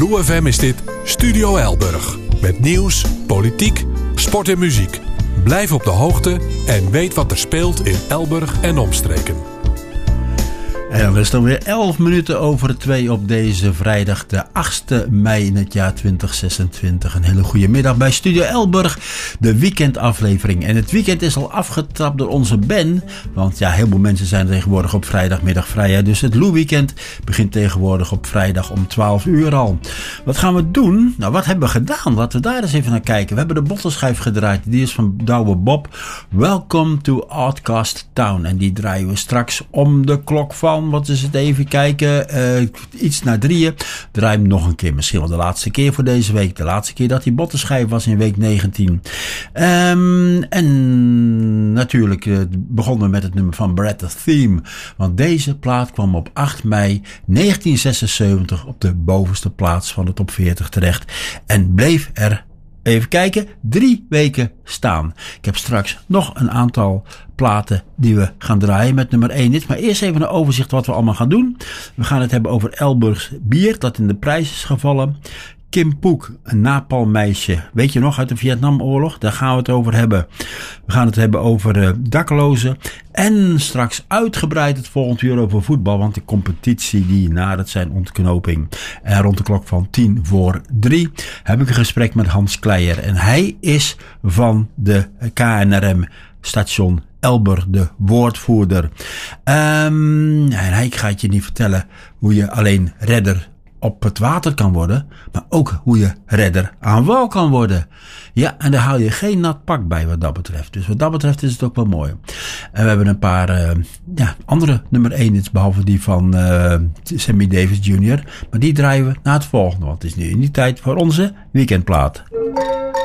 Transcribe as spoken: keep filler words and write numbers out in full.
Lou F M is dit Studio Elburg. Met nieuws, politiek, sport en muziek. Blijf op de hoogte en weet wat er speelt in Elburg en omstreken. En dan is het alweer elf minuten over twee op deze vrijdag de achtste mei in het jaar twintig zesentwintig. Een hele goede middag bij Studio Elburg, de weekendaflevering. En het weekend is al afgetrapt door onze Ben, want ja, heel veel mensen zijn tegenwoordig op vrijdagmiddag vrij. Hè? Dus het Lou Weekend begint tegenwoordig op vrijdag om twaalf uur al. Wat gaan we doen? Nou, wat hebben we gedaan? Laten we daar eens even naar kijken. We hebben de bottelschijf gedraaid, die is van Douwe Bob. Welcome to Outcast Town. En die draaien we straks om de klok van... Wat is het even kijken? Uh, iets na drieën. Draai hem nog een keer. Misschien wel de laatste keer voor deze week. De laatste keer dat die bottenschijf was in week negentien. Um, en natuurlijk uh, begonnen we met het nummer van Brad the Theme. Want deze plaat kwam op acht mei negentien zesenzeventig op de bovenste plaats van de top veertig terecht. En bleef er, even kijken, drie weken staan. Ik heb straks nog een aantal platen die we gaan draaien met nummer één. Dit maar eerst even een overzicht wat we allemaal gaan doen. We gaan het hebben over Elburgs bier dat in de prijs is gevallen. Kim Poek, een napalmmeisje. Weet je nog, uit de Vietnamoorlog? Daar gaan we het over hebben. We gaan het hebben over uh, daklozen. En straks uitgebreid het volgende uur over voetbal. Want de competitie die nadert zijn ontknoping. En rond de klok van tien voor drie heb ik een gesprek met Hans Kleijer. En hij is van de K N R M station Elburg, de woordvoerder. Um, en hij gaat je niet vertellen hoe je alleen redder op het water kan worden, maar ook hoe je redder aan wal kan worden. Ja, en daar haal je geen nat pak bij wat dat betreft. Dus wat dat betreft is het ook wel mooi. En we hebben een paar uh, ja, andere nummer één, behalve die van uh, Sammy Davis junior Maar die draaien we na het volgende, want het is nu in die tijd voor onze weekendplaat.